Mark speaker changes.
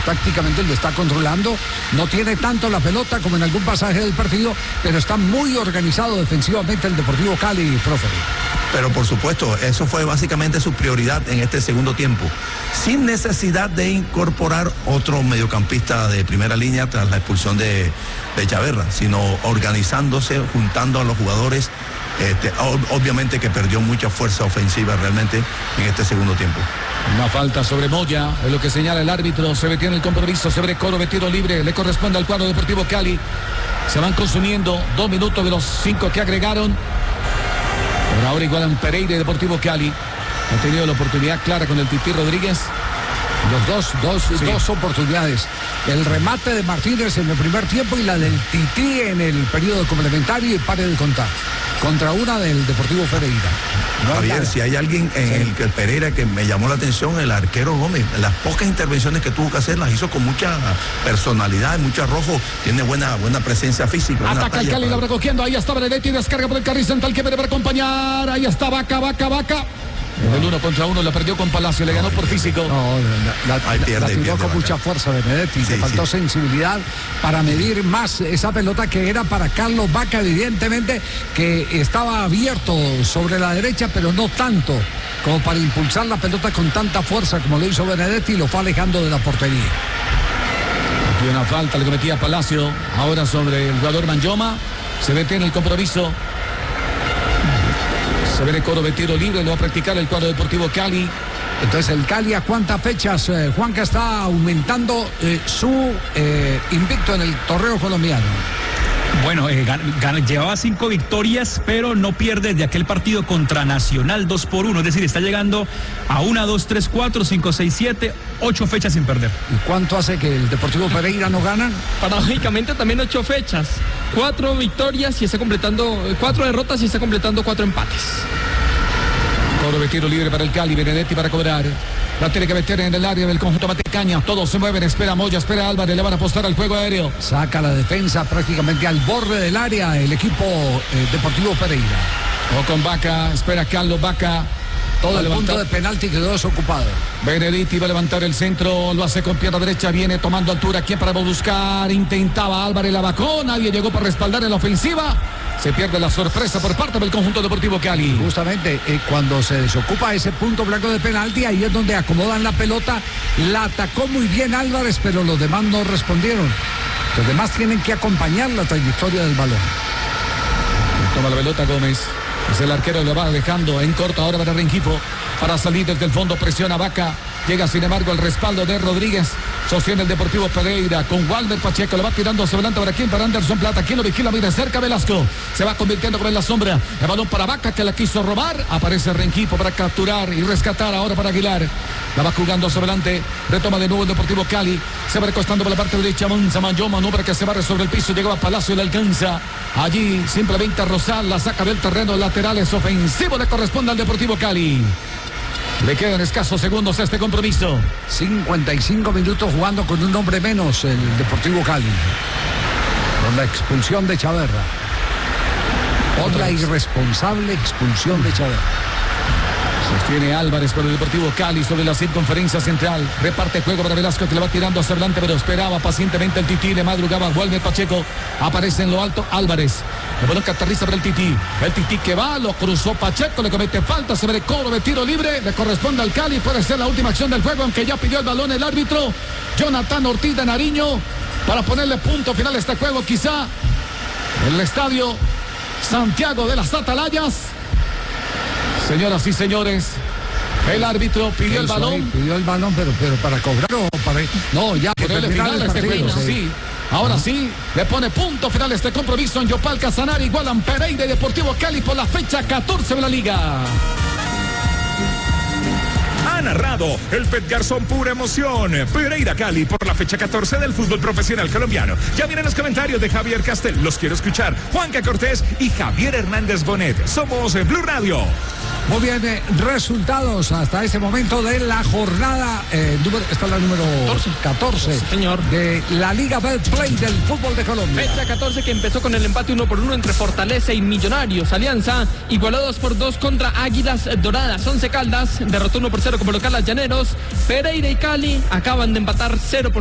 Speaker 1: prácticamente lo está controlando. No tiene tanto la pelota como en algún pasaje del partido, pero está muy organizado defensivamente el Deportivo Cali, profe.
Speaker 2: Pero por supuesto, eso fue básicamente su prioridad en este segundo tiempo, sin necesidad de incorporar otro mediocampista de primera línea tras la expulsión de Chaverra, sino organizándose, juntando a los jugadores. Obviamente que perdió mucha fuerza ofensiva realmente en este segundo tiempo.
Speaker 3: Una falta sobre Moya, es lo que señala el árbitro. Se detiene el compromiso sobre Coro, tiro libre, le corresponde al cuadro Deportivo Cali. Se van consumiendo 2 minutos de los 5 que agregaron. Por ahora igualan Pereira y Deportivo Cali. Ha tenido la oportunidad clara con el Tití Rodríguez.
Speaker 1: Dos oportunidades. El remate de Martínez en el primer tiempo y la del Tití en el periodo complementario y pare de contar. Contra una del Deportivo Pereira.
Speaker 2: No, Javier, si hay alguien en el Pereira que me llamó la atención, el arquero Gómez. Las pocas intervenciones que tuvo que hacer las hizo con mucha personalidad, mucho arrojo. Tiene buena presencia física.
Speaker 3: Ataca el Cali, la recogiendo. Ahí está Benedetti, descarga por el carril central que viene para acompañar. Ahí está Vaca. El 1 contra 1 la perdió con Palacio, le ganó por físico.
Speaker 1: No, la tiró con mucha fuerza Benedetti. Le faltó sensibilidad para medir más esa pelota que era para Carlos Vaca, evidentemente, que estaba abierto sobre la derecha, pero no tanto como para impulsar la pelota con tanta fuerza como lo hizo Benedetti y lo fue alejando de la portería.
Speaker 3: Aquí una falta le cometía Palacio, ahora sobre el jugador Manjoma. Se detiene el compromiso. Se ve el Coro de tiro libre, lo va a practicar el cuadro Deportivo Cali.
Speaker 1: Entonces el Cali, ¿a cuántas fechas, Juanca, está aumentando su invicto en el torneo colombiano?
Speaker 4: Bueno, llevaba 5 victorias, pero no pierde de aquel partido contra Nacional 2-1. Es decir, está llegando a 1, 2, 3, 4, 5, 6, 7, 8 fechas sin perder.
Speaker 1: ¿Y cuánto hace que el Deportivo Pereira no gana?
Speaker 5: Paradójicamente también 8 fechas. 4 victorias y está completando 4 derrotas y está completando 4 empates.
Speaker 3: Coro de tiro libre para el Cali, Benedetti para cobrar. La tiene que meter en el área del conjunto Matecaña. Todos se mueven, espera Moya, espera Álvarez, le van a apostar al juego aéreo.
Speaker 1: Saca la defensa prácticamente al borde del área el equipo Deportivo Pereira.
Speaker 3: O con Vaca, espera Carlos Vaca.
Speaker 1: Todo el punto de penalti quedó desocupado.
Speaker 3: Benedetti va a levantar el centro, lo hace con pierna derecha, viene tomando altura. ¿Quién para buscar? Intentaba Álvarez, la bajó, nadie llegó para respaldar en la ofensiva. Se pierde la sorpresa por parte del conjunto Deportivo Cali.
Speaker 1: Justamente cuando se desocupa ese punto blanco de penalti, ahí es donde acomodan la pelota. La atacó muy bien Álvarez, pero los demás no respondieron. Los demás tienen que acompañar la trayectoria del balón.
Speaker 3: Toma la pelota Gómez. Es el arquero, le va dejando en corto ahora para Rengifo. Para salir desde el fondo, presiona Vaca. Llega sin embargo el respaldo de Rodríguez. Sostiene el Deportivo Pereira con Walter Pacheco. Le va tirando hacia adelante. ¿Para quién? Para Anderson Plata. ¿Quién lo vigila? Mira cerca Velasco. Se va convirtiendo como en la sombra. El balón para Vaca que la quiso robar. Aparece Rengifo para capturar y rescatar ahora para Aguilar. La va jugando hacia adelante. Retoma de nuevo el Deportivo Cali. Se va recostando por la parte derecha. Manjoma, manubra que se barre sobre el piso. Llegaba a Palacio y le alcanza. Allí simplemente Rosal la saca del terreno. Laterales ofensivo le corresponde al Deportivo Cali. Le quedan escasos segundos a este compromiso.
Speaker 1: 55 minutos jugando con un hombre menos el Deportivo Cali. Con la expulsión de Chaverra. Otra irresponsable expulsión de Chaverra.
Speaker 3: Sostiene Álvarez por el Deportivo Cali sobre la circunferencia central. Reparte juego para Velasco que le va tirando hacia adelante, pero esperaba pacientemente el Tití. Le madrugaba Walter Pacheco. Aparece en lo alto Álvarez. El balón que aterriza para el Tití. El Tití que va, lo cruzó Pacheco, le comete falta sobre el cobro de tiro libre. Le corresponde al Cali. Puede ser la última acción del juego, aunque ya pidió el balón el árbitro Jonathan Ortiz de Nariño para ponerle punto final a este juego. Quizá en el estadio Santiago de las Atalayas. Señoras y señores, el árbitro pidió el balón.
Speaker 1: Pidió el balón, pero para cobrar o para... No, ya,
Speaker 3: ponerle final a este juego. Sí. Ahora sí, le pone punto final a este compromiso en Yopal Casanare. Igualan Pereira y Deportivo Cali por la fecha 14 de la liga.
Speaker 6: Ha narrado el Pet Garzón, pura emoción. Pereira Cali por la fecha 14 del fútbol profesional colombiano. Ya vienen los comentarios de Javier Castel. Los quiero escuchar. Juanca Cortés y Javier Hernández Bonet. Somos Blue Radio.
Speaker 1: Muy bien, resultados hasta ese momento de la jornada esta es la número 14
Speaker 5: señor,
Speaker 1: de la Liga Betplay del fútbol de Colombia.
Speaker 5: Fecha 14 que empezó con el empate 1-1 entre Fortaleza y Millonarios. Alianza igualó 2-2 contra Águilas Doradas. 11 Caldas derrotó 1-0 como local a Llaneros. Pereira y Cali acaban de empatar 0-0.